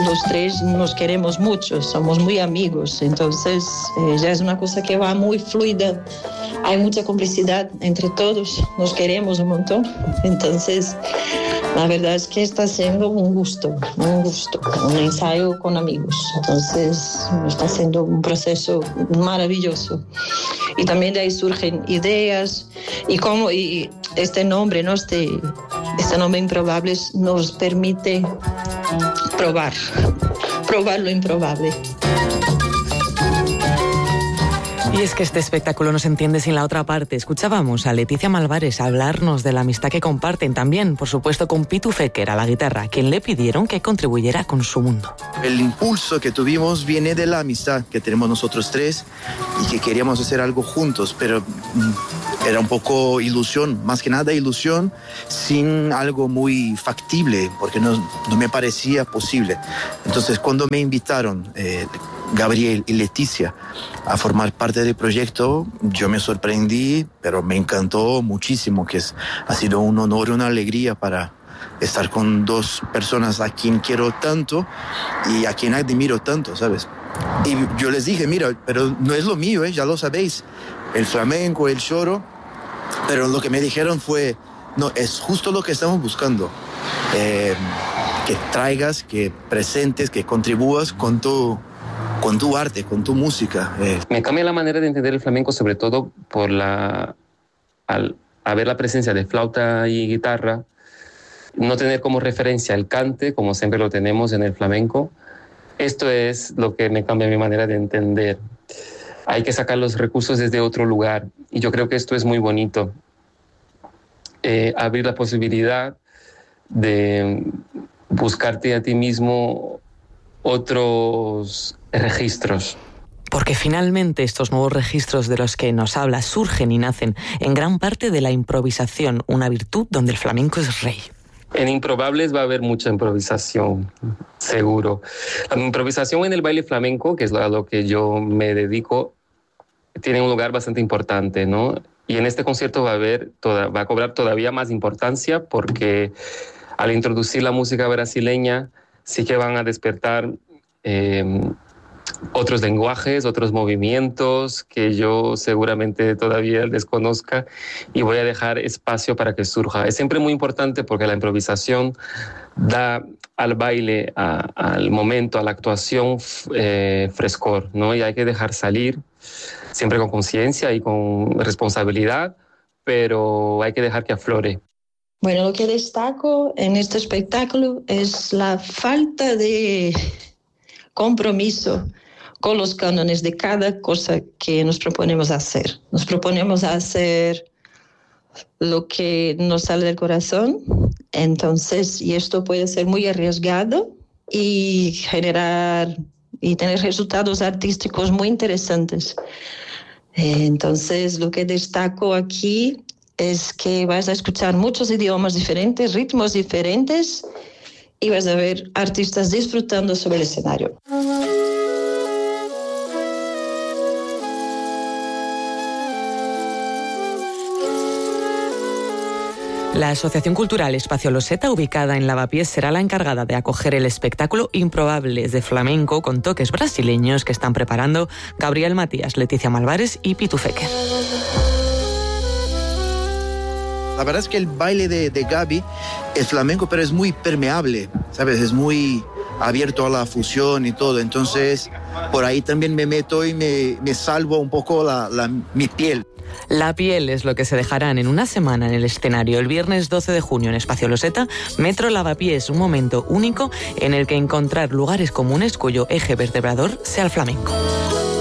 los tres nos queremos mucho, somos muy amigos, entonces ya es una cosa que va muy fluida, hay mucha complicidad entre todos, nos queremos un montón, entonces la verdad es que está siendo un gusto, un ensayo con amigos, entonces está siendo un proceso maravilloso. Y también de ahí surgen ideas y este nombre, ¿no? Este nombre Improbables nos permite probar lo improbable. Y es que este espectáculo no se entiende sin la otra parte. Escuchábamos a Leticia Malvares hablarnos de la amistad que comparten también, por supuesto, con Pitu Feker a la guitarra, quien le pidieron que contribuyera con su mundo. El impulso que tuvimos viene de la amistad que tenemos nosotros tres y que queríamos hacer algo juntos, pero era un poco ilusión, más que nada ilusión, sin algo muy factible, porque no me parecía posible. Entonces, cuando me invitaron Gabriel y Leticia a formar parte del proyecto, yo me sorprendí, pero me encantó muchísimo, ha sido un honor y una alegría para estar con dos personas a quien quiero tanto y a quien admiro tanto, ¿sabes? Y yo les dije, mira, pero no es lo mío, ya lo sabéis, el flamenco, el choro, pero lo que me dijeron fue, no, es justo lo que estamos buscando, que traigas, que presentes, que contribuyas con tu arte, con tu música. Me cambia la manera de entender el flamenco, sobre todo al haber la presencia de flauta y guitarra, no tener como referencia el cante, como siempre lo tenemos en el flamenco. Esto es lo que me cambia mi manera de entender. Hay que sacar los recursos desde otro lugar, y yo creo que esto es muy bonito. Abrir la posibilidad de buscarte a ti mismo otros registros. Porque finalmente estos nuevos registros de los que nos habla surgen y nacen en gran parte de la improvisación, una virtud donde el flamenco es rey. En Improbables va a haber mucha improvisación, seguro. La improvisación en el baile flamenco, que es a lo que yo me dedico, tiene un lugar bastante importante, ¿no? Y en este concierto va a cobrar todavía más importancia, porque al introducir la música brasileña sí que van a despertar otros lenguajes, otros movimientos que yo seguramente todavía desconozca, y voy a dejar espacio para que surja. Es siempre muy importante porque la improvisación da al baile, al momento, a la actuación frescor, ¿no? Y hay que dejar salir, siempre con conciencia y con responsabilidad, pero hay que dejar que aflore. Bueno, lo que destaco en este espectáculo es la falta de compromiso con los cánones de cada cosa que nos proponemos hacer. Nos proponemos hacer lo que nos sale del corazón, entonces, y esto puede ser muy arriesgado y generar y tener resultados artísticos muy interesantes. Entonces, lo que destaco aquí es que vas a escuchar muchos idiomas diferentes, ritmos diferentes, y vas a ver artistas disfrutando sobre el escenario. La Asociación Cultural Espacio Loseta, ubicada en Lavapiés, será la encargada de acoger el espectáculo Improbables de flamenco con toques brasileños que están preparando Gabriel Matías, Leticia Malvares y Pitu Feker. La verdad es que el baile de Gaby es flamenco, pero es muy permeable, ¿sabes? Es muy abierto a la fusión y todo. Entonces, por ahí también me meto y me salvo un poco mi piel. La piel es lo que se dejarán en una semana en el escenario el viernes 12 de junio en Espacio Loseta. Metro Lavapiés, un momento único en el que encontrar lugares comunes cuyo eje vertebrador sea el flamenco.